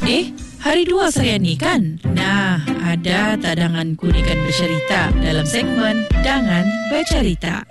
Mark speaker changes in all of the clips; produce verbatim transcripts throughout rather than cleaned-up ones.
Speaker 1: Eh, hari dua saya ni kan? Nah, ada tadangan kuningan bercerita dalam segmen Dangan Bercerita.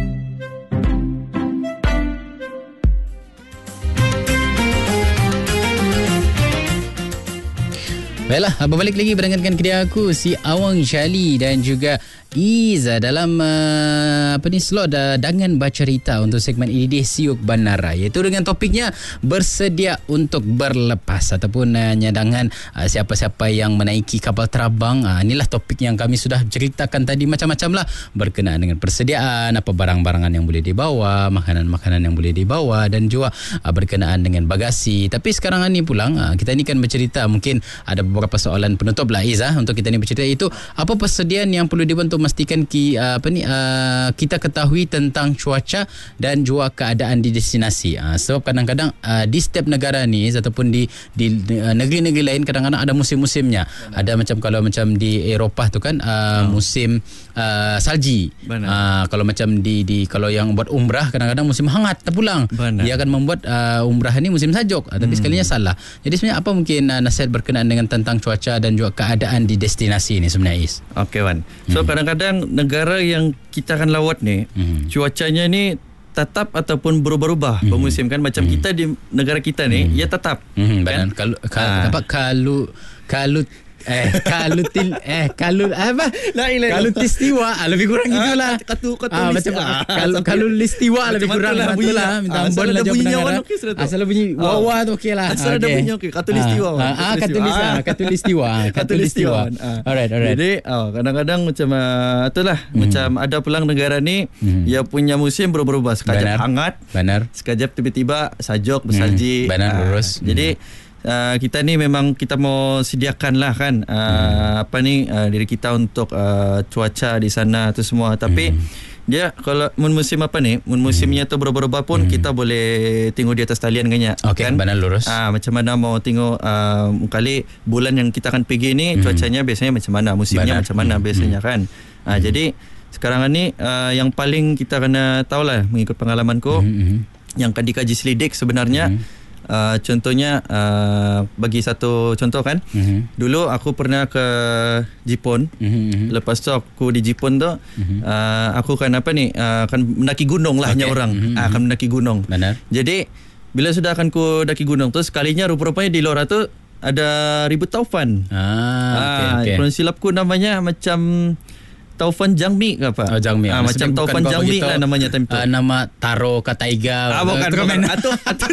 Speaker 2: Baiklah, berbalik lagi berdengarkan kedai aku, si Awang Shali dan juga Iza dalam uh, apa ni slot uh, Dangan Bercerita untuk segmen ini Siuk Bandara, iaitu dengan topiknya bersedia untuk berlepas ataupun uh, nyadangan uh, siapa-siapa yang menaiki kapal terbang. Uh, inilah topik yang kami sudah ceritakan tadi, macam-macam lah berkenaan dengan persediaan, apa barang-barangan yang boleh dibawa, makanan-makanan yang boleh dibawa dan juga uh, berkenaan dengan bagasi. Tapi sekarang ni pulang uh, kita ni kan bercerita, mungkin ada beberapa soalan penutup lah Iza untuk kita ni bercerita, itu apa persediaan yang perlu dibuat untuk memastikan ki, uh, apa ni uh, kita ketahui tentang cuaca dan juga keadaan di destinasi. Uh, sebab kadang-kadang uh, di setiap negara ni ataupun di di uh, negeri-negeri lain kadang-kadang ada musim-musimnya. Benar. Ada macam kalau macam di Eropah tu kan uh, oh. musim uh, salji. Uh, kalau macam di di kalau yang buat umrah kadang-kadang musim hangat terpulang. Benar. Dia akan membuat uh, umrah ni musim sajuk. Uh, tapi hmm. sekalinya salah. Jadi sebenarnya apa mungkin uh, nasihat berkenaan dengan tentang cuaca dan juga keadaan di destinasi ni sebenarnya Is?
Speaker 3: Okey Wan. So hmm. kadang-kadang kadang negara yang kita akan lawat ni mm-hmm. cuacanya ni tetap ataupun berubah-ubah mm-hmm. bermusim kan, macam mm-hmm. kita di negara kita ni mm-hmm. ia tetap
Speaker 2: mm-hmm.
Speaker 3: kan
Speaker 2: kalau kalau apa kalau kalau eh kalau til eh kalau apa kalau listiwa ah, lebih kurang gitulah
Speaker 3: katu katu
Speaker 2: ah, macam ah, kalau kalau listiwa lebih kurang betul-lah minta ampun lah jawab pendengar asal bunyi wawa tu okeylah
Speaker 3: asal ada bunyi okey katu listiwa
Speaker 2: ah katu listiwa katu listiwa katu listiwa alright alright.
Speaker 3: Jadi kadang-kadang macam itulah macam ada pulang negara ni ia punya musim berubah-ubah, sekejap hangat benar, sekejap tiba-tiba sajuk bersalji
Speaker 2: benar lurus.
Speaker 3: Jadi Uh, kita ni memang kita mau sediakan lah kan uh, hmm. apa ni uh, diri kita untuk uh, cuaca di sana tu semua, tapi hmm. dia kalau musim apa ni musimnya tu berubah-ubah pun hmm. kita boleh tengok di atas talian kan,
Speaker 2: okay, kan benar lurus.
Speaker 3: Ah, macam mana mau tengok uh, kali bulan yang kita akan pergi ni hmm. cuacanya biasanya macam mana, musimnya benar. Macam mana hmm. biasanya kan ah, hmm. jadi sekarang ni uh, yang paling kita kena tahulah mengikut pengalamanku hmm. yang akan dikaji selidik sebenarnya hmm. Uh, contohnya uh, bagi satu contoh kan mm-hmm. dulu aku pernah ke Jepun, mm-hmm. lepas tu aku di Jepun tu mm-hmm. uh, aku kan apa ni uh, akan mendaki gunung lah, okay. orang mm-hmm. uh, akan mendaki gunung. Benar. Jadi bila sudah akan ku daki gunung tu sekalinya rupa-rupanya di luar tu ada ribut taufan. Ah, okay, uh, okay. Kalau silapku namanya macam Taufan Jangmi ke apa?
Speaker 2: Oh, Jangmi.
Speaker 3: Ah, macam Taufan Jangmi lah namanya time tu.
Speaker 2: Uh, nama Taro Kataiga.
Speaker 3: Ah, bukan. bukan. Atu atu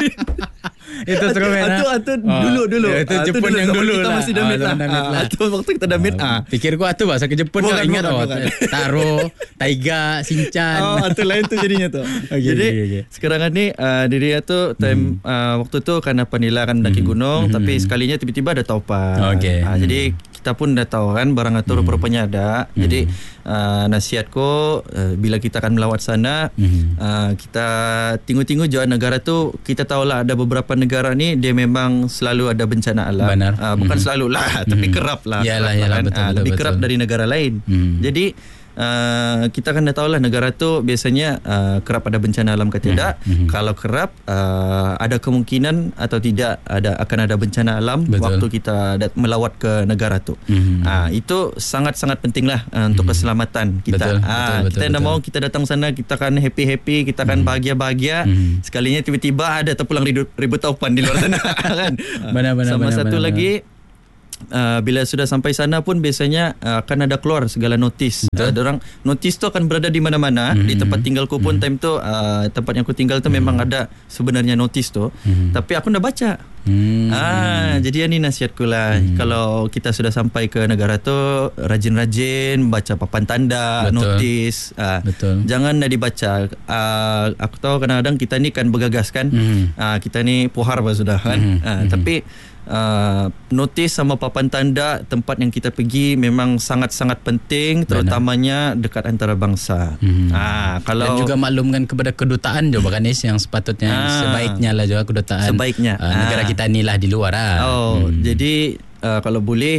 Speaker 2: itu Tromen.
Speaker 3: Atu atu dulu dulu.
Speaker 2: Itu Jepun yang dulu
Speaker 3: kita
Speaker 2: lah.
Speaker 3: masih damit lah. Atu waktu kita damit ah.
Speaker 2: Pikir gua atu bahasa ke Jepun kau ingat oh. Taro, Taiga, Shinchan.
Speaker 3: Oh, atu lain tu jadinya tu. Okay, jadi okay, okay. sekarang ni uh, diri tu time hmm. uh, waktu tu kan apa nila kan mendaki hmm. gunung hmm. tapi sekalinya tiba-tiba ada taufan. Okay. Uh, hmm. Jadi kita pun dah tahu kan barang itu hmm. rupanya ada. Hmm. Jadi uh, nasihatku uh, bila kita akan melawat sana hmm. uh, kita tengok-tengok jauh negara tu, kita tahulah ada beberapa negara ni dia memang selalu ada bencana alam. Uh, bukan hmm. selalu lah hmm. tapi kerap lah.
Speaker 2: Yalah,
Speaker 3: kerap
Speaker 2: yalah,
Speaker 3: kan?
Speaker 2: betul,
Speaker 3: uh,
Speaker 2: betul,
Speaker 3: lebih
Speaker 2: betul.
Speaker 3: kerap dari negara lain. Hmm. Jadi Uh, kita kan dah tahulah negara tu biasanya uh, kerap ada bencana alam ke tidak. Mm-hmm. Kalau kerap uh, ada kemungkinan atau tidak ada akan ada bencana alam. Betul. Waktu kita dat- melawat ke negara tu. Mm-hmm. Uh, itu sangat-sangat pentinglah uh, untuk mm-hmm. keselamatan kita. Betul, uh, betul, betul, kita tidak mau kita datang sana kita akan happy-happy, kita akan mm-hmm. bahagia-bahagia. Mm-hmm. Sekalinya tiba-tiba ada terpulang ribut, ribut taufan di luar sana kan. Benar-benar. Sama benar, satu benar, lagi benar. Uh, bila sudah sampai sana pun biasanya uh, akan ada keluar segala notis. Uh, orang notis tu akan berada di mana-mana. Mm-hmm. Di tempat tinggalku pun mm-hmm. time tu uh, tempat yang aku tinggal tu mm-hmm. memang ada sebenarnya notis tu. Mm-hmm. Tapi aku dah baca. Mm-hmm. Ah, jadi ini nasihatku lah. Mm-hmm. Kalau kita sudah sampai ke negara tu, rajin-rajin baca papan tanda, betul. Notis. Uh, betul. Jangan dah dibaca. Uh, aku tahu kadang-kadang kita ni kan bergagas kan. Mm-hmm. Uh, kita ni puhar bah sudah kan. Mm-hmm. Uh, mm-hmm. Tapi Uh, notis sama papan tanda tempat yang kita pergi memang sangat-sangat penting, terutamanya benar. Dekat antarabangsa. Hmm. Ah, kalau
Speaker 2: dan juga maklumkan kepada kedutaan juga kan yang sepatutnya ah, sebaiknya lah juga kedutaan
Speaker 3: sebaiknya
Speaker 2: uh, negara
Speaker 3: ah.
Speaker 2: kita ni lah di luar lah.
Speaker 3: Oh, hmm. jadi uh, kalau boleh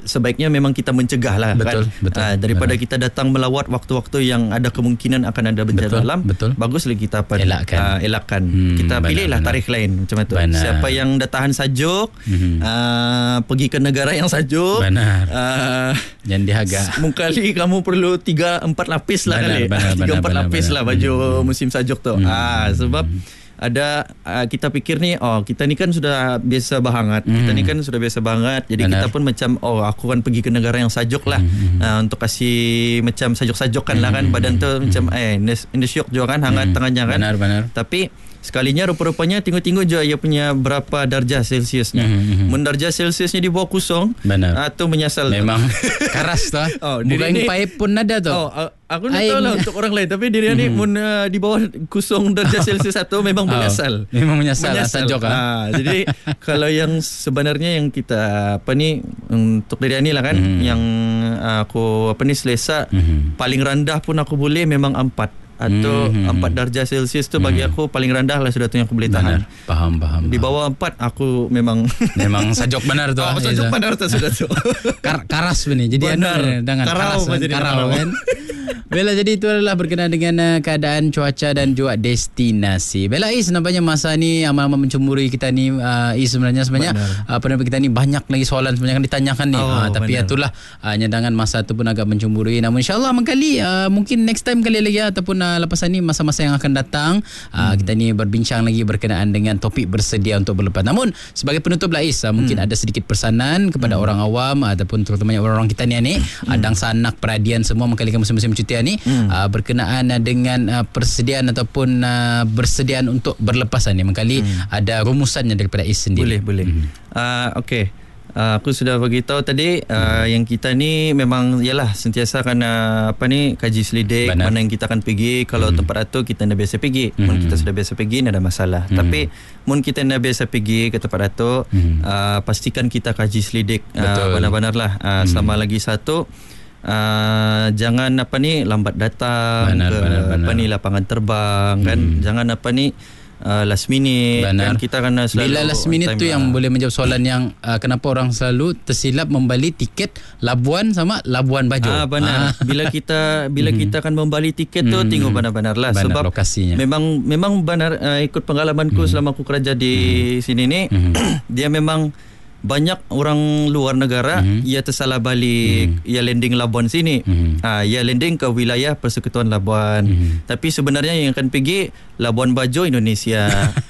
Speaker 3: sebaiknya memang kita mencegah lah.
Speaker 2: Betul,
Speaker 3: kan?
Speaker 2: betul,
Speaker 3: uh, daripada
Speaker 2: betul.
Speaker 3: kita datang melawat waktu-waktu yang ada kemungkinan akan ada bencana
Speaker 2: Betul,
Speaker 3: alam,
Speaker 2: betul.
Speaker 3: bagus lagi kita apa,
Speaker 2: Elakkan.
Speaker 3: Uh, elakkan.
Speaker 2: Hmm,
Speaker 3: kita
Speaker 2: benar,
Speaker 3: pilihlah
Speaker 2: benar.
Speaker 3: tarikh lain macam itu.
Speaker 2: Benar.
Speaker 3: Siapa yang dah tahan sajuk,
Speaker 2: Mhm.
Speaker 3: uh, pergi ke negara yang sajuk.
Speaker 2: Benar.
Speaker 3: Uh,
Speaker 2: Yang dihaga.
Speaker 3: Mungkali kamu perlu tiga empat lapis lah
Speaker 2: Benar,
Speaker 3: kali.
Speaker 2: benar,
Speaker 3: tiga empat
Speaker 2: benar,
Speaker 3: lapis
Speaker 2: benar.
Speaker 3: lah baju
Speaker 2: Hmm.
Speaker 3: musim sajuk tu.
Speaker 2: Hmm.
Speaker 3: Ah, sebab ada uh, kita pikir ni, oh kita ni kan sudah biasa banget.
Speaker 2: Hmm.
Speaker 3: Kita ni kan sudah biasa banget. Jadi
Speaker 2: Benar.
Speaker 3: kita pun macam, oh aku kan pergi ke negara yang sajuk lah.
Speaker 2: Hmm.
Speaker 3: Uh, untuk kasih macam sajuk-sajukkan lah kan. Badan tu macam eh in the, in the syok juga kan, hangat
Speaker 2: Hmm.
Speaker 3: tangannya kan.
Speaker 2: Benar, benar.
Speaker 3: Tapi sekalinya rupa-rupanya tengok-tengok je ia punya berapa darjah Celsiusnya.
Speaker 2: Hmm.
Speaker 3: Mun darjah Celsiusnya di bawah kosong,
Speaker 2: Benar.
Speaker 3: ah, tu menyasal.
Speaker 2: Memang keras tu.
Speaker 3: Oh,
Speaker 2: Bukan
Speaker 3: diri ni-
Speaker 2: paip pun ada tu.
Speaker 3: Oh, uh, aku tak
Speaker 2: Air
Speaker 3: tahu lah
Speaker 2: ni-
Speaker 3: untuk orang lain. Tapi diri ni mun uh, di bawah kosong darjah Celsius satu memang
Speaker 2: Oh,
Speaker 3: menyasal.
Speaker 2: memang menyasal, sajuk,
Speaker 3: ah. Jadi kalau yang sebenarnya yang kita apa ni untuk diri ni lah kan,
Speaker 2: Mhm.
Speaker 3: yang uh, aku apa ni selesa,
Speaker 2: Mhm.
Speaker 3: paling rendah pun aku boleh memang empat atau
Speaker 2: Mhm.
Speaker 3: empat darjah Celsius tu bagi aku paling rendah lah sudah tu yang aku boleh tahan.
Speaker 2: Benar. Faham, faham.
Speaker 3: Di
Speaker 2: faham.
Speaker 3: bawah empat aku memang
Speaker 2: Memang sajuk benar tu.
Speaker 3: oh, sajuk benar tu sudah tu.
Speaker 2: Kar- karas benih. Jadi
Speaker 3: Benar.
Speaker 2: anu dengan
Speaker 3: Karau
Speaker 2: karas
Speaker 3: apa jadi
Speaker 2: karau
Speaker 3: karau.
Speaker 2: kan. Bella, jadi itu adalah berkenaan dengan uh, keadaan cuaca dan juga destinasi. Bella, Is nampaknya masa ni amal-amal mencemburui kita ni uh, Is sebenarnya sebenarnya uh, pendengar kita ni banyak lagi soalan sebenarnya kan ditanyakan ni.
Speaker 3: Oh,
Speaker 2: uh, tapi
Speaker 3: benar.
Speaker 2: itulah uh, nyadangan masa tu pun agak mencemburui. Namun insya-Allah mengkali uh, mungkin next time kali lagi ataupun uh, lepasan ni masa-masa yang akan datang uh, hmm. kita ni berbincang lagi berkenaan dengan topik bersedia untuk berlepas. Namun sebagai penutup lah Is, uh, mungkin
Speaker 3: Hmm.
Speaker 2: ada sedikit pesanan kepada
Speaker 3: Hmm.
Speaker 2: orang awam ataupun terutamanya orang-orang kita ni ni hmm. adang sanak peradian semua mengkalikan musim-musim cuti ni
Speaker 3: Hmm.
Speaker 2: uh, berkenaan uh, dengan uh, persediaan ataupun uh, bersediaan untuk berlepasan ni mengkali hmm. ada rumusannya daripada Is sendiri.
Speaker 3: Boleh, boleh.
Speaker 2: Hmm.
Speaker 3: Uh, Okey. Uh, aku sudah beritahu tadi uh, yang kita ni memang yalah sentiasa akan uh, apa ni kaji selidik.
Speaker 2: Benar.
Speaker 3: Mana yang kita akan pergi. Kalau
Speaker 2: Hmm.
Speaker 3: tempat itu kita dah biasa pergi.
Speaker 2: Hmm.
Speaker 3: Mun kita sudah biasa pergi tak ada masalah.
Speaker 2: Hmm.
Speaker 3: Tapi mun kita dah biasa pergi ke tempat itu,
Speaker 2: Hmm.
Speaker 3: uh, pastikan kita kaji selidik uh,
Speaker 2: Betul.
Speaker 3: benar-benar lah. Uh,
Speaker 2: Hmm.
Speaker 3: sama lagi satu, Uh, jangan apa ni lambat datang
Speaker 2: Benar,
Speaker 3: ke
Speaker 2: benar, benar.
Speaker 3: apa ni lapangan terbang kan.
Speaker 2: Hmm.
Speaker 3: Jangan apa ni uh, last minute.
Speaker 2: Benar.
Speaker 3: Kan kita kena selalu
Speaker 2: Bila last
Speaker 3: on
Speaker 2: minute
Speaker 3: time
Speaker 2: tu
Speaker 3: lah.
Speaker 2: yang boleh menjawab soalan yang uh, kenapa orang selalu tersilap membeli tiket Labuan sama Labuan Bajo.
Speaker 3: Ah benar.
Speaker 2: Ah.
Speaker 3: Bila kita bila
Speaker 2: Mhm.
Speaker 3: kita akan membeli tiket tu
Speaker 2: Mhm.
Speaker 3: tengok benar-benar lah
Speaker 2: Benar,
Speaker 3: sebab
Speaker 2: lokasinya.
Speaker 3: memang memang benar uh, ikut pengalamanku selama aku kerja di sini ni
Speaker 2: Mhm.
Speaker 3: dia memang banyak orang luar negara
Speaker 2: Mhm.
Speaker 3: ia tersalah balik, ia landing Labuan sini.
Speaker 2: Mhm.
Speaker 3: Ah ia landing ke wilayah Persekutuan Labuan.
Speaker 2: Mhm.
Speaker 3: Tapi sebenarnya yang akan pergi Labuan Bajo Indonesia.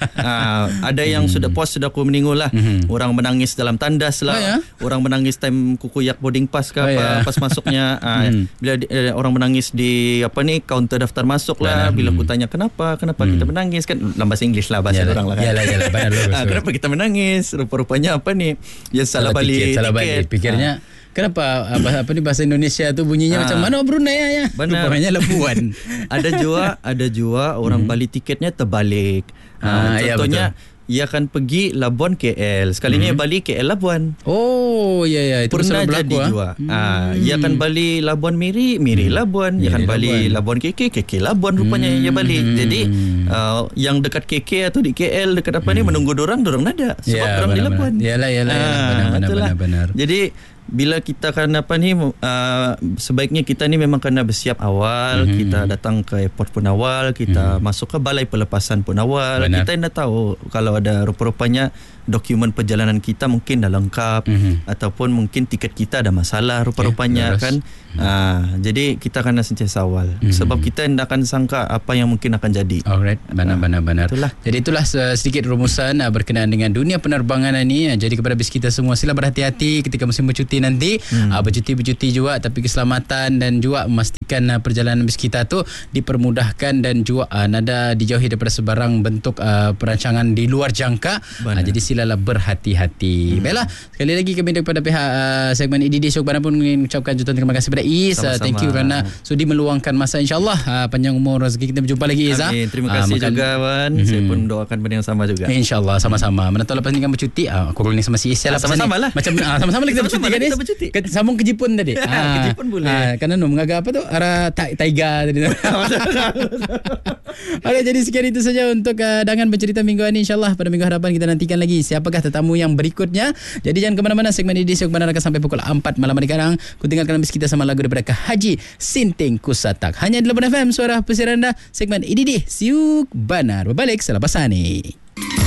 Speaker 3: ah ada yang sudah post sudah aku meninggal lah.
Speaker 2: Mhm.
Speaker 3: Orang menangis dalam tandas lah.
Speaker 2: Oh, ya?
Speaker 3: Orang menangis time kukuyak boarding pass ke
Speaker 2: Oh,
Speaker 3: apa
Speaker 2: ya?
Speaker 3: pas masuknya. ah,
Speaker 2: Hmm.
Speaker 3: Bila di, eh, orang menangis di apa ni kaunter daftar masuk lah.
Speaker 2: Benar.
Speaker 3: Bila aku
Speaker 2: Hmm.
Speaker 3: tanya kenapa kenapa
Speaker 2: Hmm.
Speaker 3: kita menangis kan dalam bahasa English lah bahasa
Speaker 2: Yalah,
Speaker 3: orang lah kan.
Speaker 2: yalah, yalah, benar, bagus,
Speaker 3: Ah,
Speaker 2: bagus.
Speaker 3: kenapa kita menangis? Rupa-rupanya apa ni? Ya salah, balik
Speaker 2: tiket, salah
Speaker 3: tiket.
Speaker 2: balik. Pikirnya kenapa apa, apa ni bahasa Indonesia tu bunyinya
Speaker 3: Ah.
Speaker 2: macam mana Brunei ya?
Speaker 3: Benar.
Speaker 2: Rupanya Labuan.
Speaker 3: ada juga ada juga orang balik tiketnya terbalik.
Speaker 2: Ah,
Speaker 3: Ah,
Speaker 2: ya,
Speaker 3: contohnya ia akan pergi Labuan K L. Sekali ni
Speaker 2: Mhm.
Speaker 3: balik K L Labuan.
Speaker 2: Oh, ya ya, itu
Speaker 3: Pernah
Speaker 2: selalu
Speaker 3: jadi
Speaker 2: berlaku, ah.
Speaker 3: juga. Ah, ia akan balik Labuan Miri, Miri Labuan. Ia
Speaker 2: Miri
Speaker 3: akan balik
Speaker 2: Labuan.
Speaker 3: Labuan K K, K K Labuan rupanya
Speaker 2: Hmm.
Speaker 3: ia balik. Jadi uh, yang dekat K K atau di K L dekat apa ni menunggu dorang, dorang nada sebab
Speaker 2: Ya,
Speaker 3: dorang di
Speaker 2: benar,
Speaker 3: Labuan.
Speaker 2: benar. Yalah, yalah, yalah.
Speaker 3: Ah,
Speaker 2: Benar, benar,
Speaker 3: itulah.
Speaker 2: benar, benar.
Speaker 3: Jadi bila kita kan apa ni uh, sebaiknya kita ni memang kena bersiap awal.
Speaker 2: Mhm.
Speaker 3: Kita datang ke airport pun awal, kita masuk ke balai pelepasan pun awal.
Speaker 2: Benar.
Speaker 3: Kita dah tahu kalau ada rupa-rupanya dokumen perjalanan kita mungkin dah lengkap
Speaker 2: Mhm.
Speaker 3: ataupun mungkin tiket kita ada masalah rupa-rupanya
Speaker 2: Okay,
Speaker 3: kan. Ah, jadi kita kena sentiasa awal
Speaker 2: Mhm.
Speaker 3: sebab kita tidak akan sangka apa yang mungkin akan jadi.
Speaker 2: Alright, benar-benar benar.
Speaker 3: Itulah.
Speaker 2: Jadi itulah uh, sedikit rumusan uh, berkenaan dengan dunia penerbangan ini. Uh, jadi kepada bis kita semua sila berhati-hati ketika musim bercuti nanti.
Speaker 3: Hmm.
Speaker 2: Uh, bercuti-bercuti juga tapi keselamatan dan juga memastikan uh, perjalanan bis kita tu dipermudahkan dan juga uh, nada dijauhi daripada sebarang bentuk uh, perancangan di luar jangka. Uh,
Speaker 3: Benar.
Speaker 2: jadi silalah berhati-hati. Hmm. Baiklah, sekali lagi kami daripada pihak uh, segmen E D D Syok Bandar pun ingin ucapkan jutaan terima kasih kepada Is. Uh,
Speaker 3: Sama-sama.
Speaker 2: thank you kerana sudi meluangkan masa, insya-Allah uh, panjang umur rezeki kita berjumpa lagi Is. ah.
Speaker 3: Amin. Terima
Speaker 2: Ah,
Speaker 3: kasih
Speaker 2: makan-
Speaker 3: juga Wan.
Speaker 2: Mhm.
Speaker 3: Saya pun doakan benda yang sama juga.
Speaker 2: InsyaAllah sama-sama. Mana tahu lepas ni kan bercuti, ah, aku rolling sama si Is.
Speaker 3: Ah, sama-sama lah.
Speaker 2: Macam ah, sama-sama lah kita bercuti
Speaker 3: Sama-sama
Speaker 2: kan
Speaker 3: lah
Speaker 2: Is.
Speaker 3: kita bercuti.
Speaker 2: Ke, sambung ke Jepun tadi.
Speaker 3: Ke Jepun boleh.
Speaker 2: Ah, kerana nu mengagak apa tu? Arah ta- Taiga tadi. Okey, jadi sekian itu saja untuk uh, Dangan Bercerita minggu ini. InsyaAllah pada minggu hadapan kita nantikan lagi siapakah tetamu yang berikutnya. Jadi jangan ke mana-mana, segmen ini Siok Bandar akan sampai pukul empat malam hari sekarang. Ku tinggalkan habis kita sama lagu daripada Kak Haji Sinting Kusatak. Hanya di Labuan F M, suara pesir anda, segmen I D D Siok Bandar. Berbalik selepas ini.